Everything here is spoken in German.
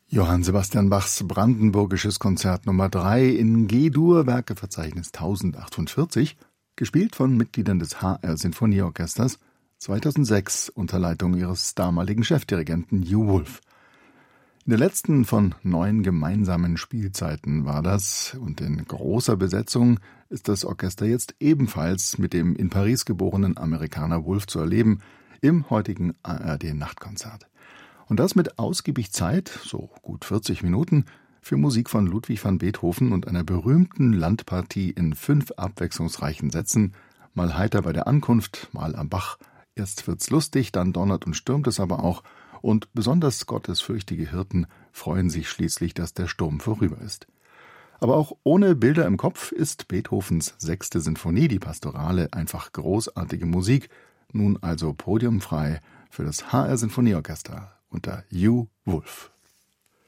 Johann Sebastian Bachs Brandenburgisches Konzert Nummer 3 in G-Dur, Werkeverzeichnis 1048, gespielt von Mitgliedern des HR Sinfonieorchesters, 2006 unter Leitung ihres damaligen Chefdirigenten Hugh Wolf. In der letzten von 9 gemeinsamen Spielzeiten war das, und in großer Besetzung ist das Orchester jetzt ebenfalls mit dem in Paris geborenen Amerikaner Wolf zu erleben, im heutigen ARD-Nachtkonzert. Und das mit ausgiebig Zeit, so gut 40 Minuten, für Musik von Ludwig van Beethoven und einer berühmten Landpartie in 5 abwechslungsreichen Sätzen, mal heiter bei der Ankunft, mal am Bach, erst wird's lustig, dann donnert und stürmt es aber auch, und besonders gottesfürchtige Hirten freuen sich schließlich, dass der Sturm vorüber ist. Aber auch ohne Bilder im Kopf ist Beethovens 6. Sinfonie, die Pastorale, einfach großartige Musik, nun also podiumfrei für das HR Sinfonieorchester unter Hugh Wolf.